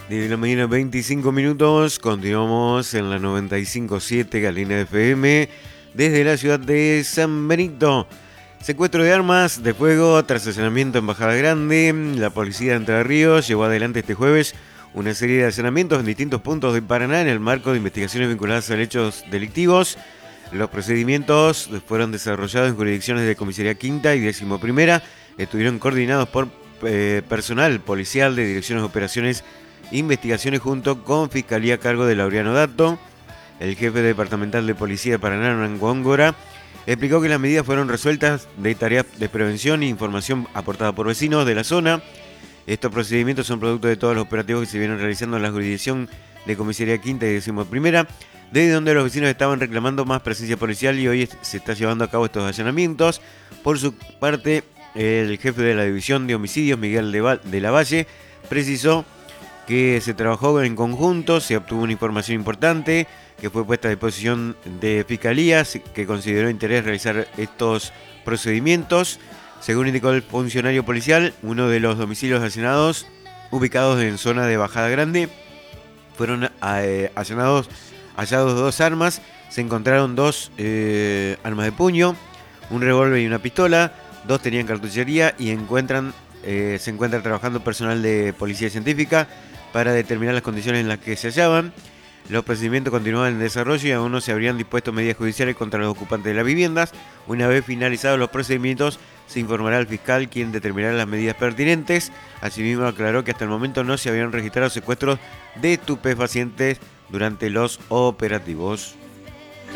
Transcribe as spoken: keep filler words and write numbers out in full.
diez de la mañana, veinticinco minutos. Continuamos en la noventa y cinco punto siete Galina F M desde la ciudad de San Benito. Secuestro de armas de fuego tras allanamiento en Bajada Grande. La policía de Entre Ríos llevó adelante este jueves una serie de allanamientos en distintos puntos de Paraná en el marco de investigaciones vinculadas a hechos delictivos. Los procedimientos fueron desarrollados en jurisdicciones de Comisaría Quinta y Décimo Primera. Estuvieron coordinados por eh, personal policial de Direcciones de Operaciones e Investigaciones junto con Fiscalía a cargo de Laureano Dato. El jefe departamental de Policía de Paraná, Hernán Góngora, explicó que las medidas fueron resueltas de tareas de prevención e información aportada por vecinos de la zona. Estos procedimientos son producto de todos los operativos que se vienen realizando en la jurisdicción de Comisaría Quinta y Décimo Primera, desde donde los vecinos estaban reclamando más presencia policial y hoy se está llevando a cabo estos allanamientos. Por su parte, el jefe de la División de Homicidios, Miguel de, Val de la Valle, precisó que se trabajó en conjunto, se obtuvo una información importante que fue puesta a disposición de Fiscalía, que consideró interés realizar estos procedimientos. Según indicó el funcionario policial, uno de los domicilios allanados, ubicados en zona de Bajada Grande, fueron eh, allanados, hallados dos armas. Se encontraron dos eh, armas de puño, un revólver y una pistola. Dos tenían cartuchería y encuentran, eh, se encuentra trabajando personal de policía científica para determinar las condiciones en las que se hallaban. Los procedimientos continúan en desarrollo y aún no se habrían dispuesto medidas judiciales contra los ocupantes de las viviendas. Una vez finalizados los procedimientos, se informará al fiscal, quien determinará las medidas pertinentes. Asimismo, aclaró que hasta el momento no se habían registrado secuestros de estupefacientes durante los operativos.